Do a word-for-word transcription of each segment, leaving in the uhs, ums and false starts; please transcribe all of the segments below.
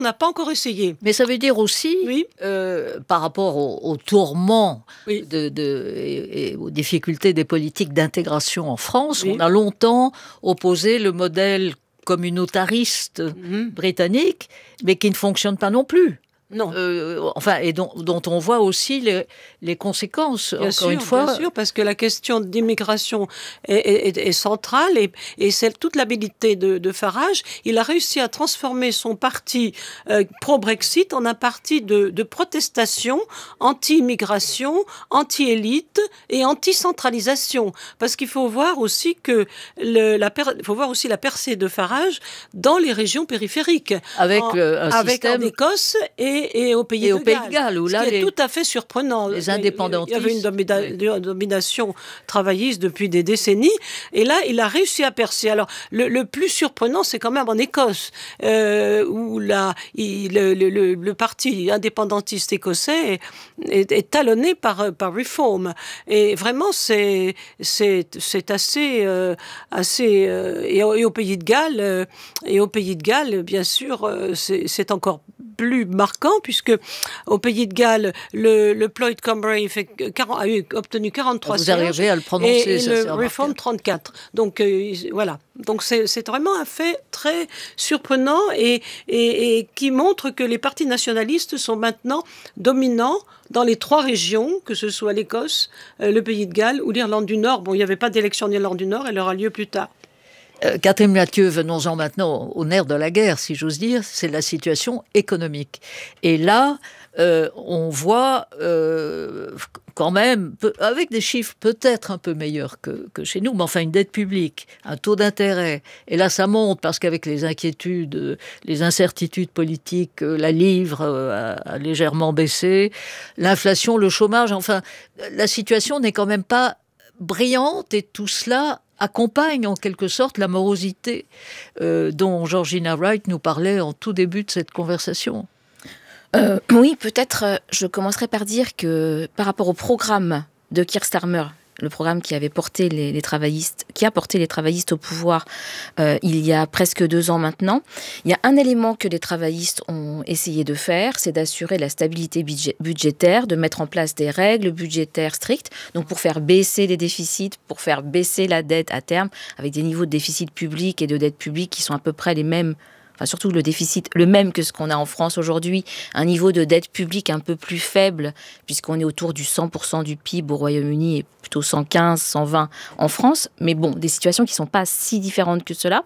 On n'a pas encore essayé. Mais ça veut dire aussi, oui. euh, par rapport au, au tourment oui. de, de, et, et aux difficultés des politiques d'intégration en France, oui. on a longtemps opposé le modèle communautariste mmh. britannique, mais qui ne fonctionne pas non plus. Non. Euh, enfin, et dont, dont on voit aussi les, les conséquences, bien encore sûr, une fois. Bien sûr, parce que la question d'immigration est, est, est centrale et, et c'est toute l'habilité de, de Farage. Il a réussi à transformer son parti euh, pro-Brexit en un parti de, de protestation anti-immigration, anti-élite et anti-centralisation. Parce qu'il faut voir aussi que le, la, il faut voir aussi la percée de Farage dans les régions périphériques. Avec en, le, un avec système... en Écosse et Et au pays, et de, au pays Galles, de Galles, où là, ce qui est les, tout à fait surprenant. Les indépendantistes. Il y avait une, domina- oui. une domination travailliste depuis des décennies, et là, il a réussi à percer. Alors, le, le plus surprenant, c'est quand même en Écosse, euh, où là, il, le, le, le parti indépendantiste écossais est, est, est talonné par, par Reform. Et vraiment, c'est, c'est, c'est assez... Euh, assez euh, et, au, et au pays de Galles, euh, et au pays de Galles, bien sûr, euh, c'est, c'est encore plus marquant, puisque au pays de Galles, le, le Plaid Cymru fait quarante, a eu, obtenu quarante-trois Vous sièges. Vous arrivez à le prononcer, et, et ça, le Reform trente-quatre. Donc euh, voilà. Donc c'est, c'est vraiment un fait très surprenant et, et, et qui montre que les partis nationalistes sont maintenant dominants dans les trois régions, que ce soit l'Écosse, euh, le pays de Galles ou l'Irlande du Nord. Bon, il n'y avait pas d'élection en Irlande du Nord, elle aura lieu plus tard. Euh, Catherine Mathieu, venons-en maintenant au nerf de la guerre, si j'ose dire, c'est la situation économique. Et là, euh, on voit euh, quand même, peu, avec des chiffres peut-être un peu meilleurs que, que chez nous, mais enfin une dette publique, un taux d'intérêt. Et là, ça monte parce qu'avec les inquiétudes, les incertitudes politiques, la livre a, a légèrement baissé, l'inflation, le chômage, enfin, la situation n'est quand même pas brillante et tout cela accompagne en quelque sorte la morosité euh, dont Georgina Wright nous parlait en tout début de cette conversation. Euh, oui, peut-être euh, je commencerai par dire que par rapport au programme de Keir Starmer, le programme qui avait porté les, les travaillistes, qui a porté les travaillistes au pouvoir euh, il y a presque deux ans maintenant, il y a un élément que les travaillistes ont essayé de faire, c'est d'assurer la stabilité budgé- budgétaire, de mettre en place des règles budgétaires strictes, donc pour faire baisser les déficits, pour faire baisser la dette à terme, avec des niveaux de déficit public et de dette publique qui sont à peu près les mêmes. Enfin, surtout le déficit, le même que ce qu'on a en France aujourd'hui, un niveau de dette publique un peu plus faible, puisqu'on est autour du cent pour cent du P I B au Royaume-Uni et plutôt cent quinze, cent vingt en France. Mais bon, des situations qui ne sont pas si différentes que cela.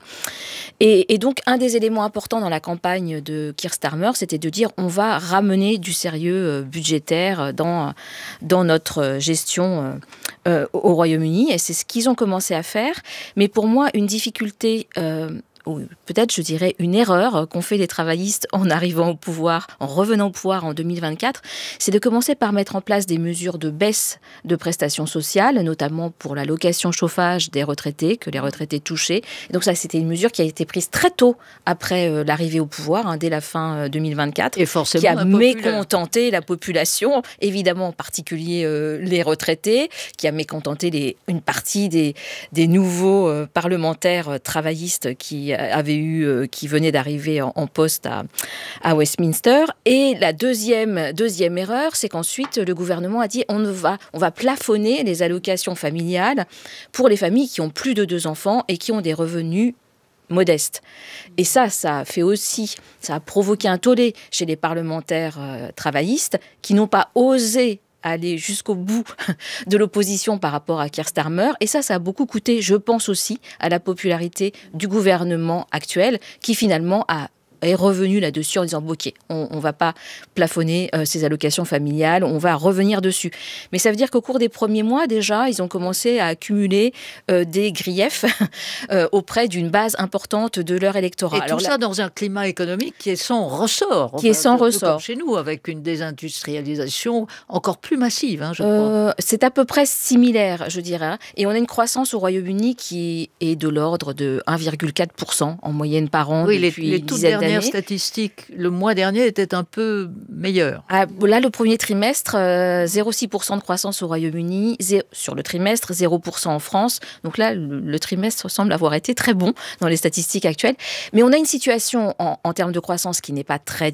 Et, et donc, un des éléments importants dans la campagne de Keir Starmer, c'était de dire on va ramener du sérieux budgétaire dans, dans notre gestion euh, au Royaume-Uni. Et c'est ce qu'ils ont commencé à faire. Mais pour moi, une difficulté... Euh, ou peut-être, je dirais, une erreur qu'ont fait les travaillistes en arrivant au pouvoir, en revenant au pouvoir en deux mille vingt-quatre, c'est de commencer par mettre en place des mesures de baisse de prestations sociales, notamment pour l'allocation chauffage des retraités, que les retraités touchaient. Et donc ça, c'était une mesure qui a été prise très tôt après euh, l'arrivée au pouvoir, hein, dès la fin euh, deux mille vingt-quatre, et forcément qui a mécontenté la population, évidemment en particulier euh, les retraités, qui a mécontenté les, une partie des, des nouveaux euh, parlementaires euh, travaillistes qui avait eu, euh, qui venait d'arriver en, en poste à, à Westminster. Et la deuxième, deuxième erreur, c'est qu'ensuite, le gouvernement a dit on va, on va plafonner les allocations familiales pour les familles qui ont plus de deux enfants et qui ont des revenus modestes. Et ça, ça a fait aussi, ça a provoqué un tollé chez les parlementaires euh, travaillistes qui n'ont pas osé aller jusqu'au bout de l'opposition par rapport à Keir Starmer. Et ça, ça a beaucoup coûté, je pense aussi, à la popularité du gouvernement actuel, qui finalement a est revenu là-dessus en disant bon, ok, on ne va pas plafonner euh, ces allocations familiales, on va revenir dessus. Mais ça veut dire qu'au cours des premiers mois, déjà, ils ont commencé à accumuler euh, des griefs euh, auprès d'une base importante de leur électorat. Et Alors, tout là, ça dans un climat économique qui est sans ressort. Qui enfin, est sans ressort. Comme chez nous, avec une désindustrialisation encore plus massive, hein, je euh, crois. C'est à peu près similaire, je dirais. Et on a une croissance au Royaume-Uni qui est de l'ordre de un virgule quatre pour cent en moyenne par an oui, depuis les, les une dizaine d'années. dernières statistiques, le mois dernier, étaient un peu meilleures. Ah, là, le premier trimestre, euh, zéro virgule six pour cent de croissance au Royaume-Uni, zé- sur le trimestre, zéro pour cent en France. Donc là, le, le trimestre semble avoir été très bon dans les statistiques actuelles. Mais on a une situation en, en termes de croissance qui n'est pas très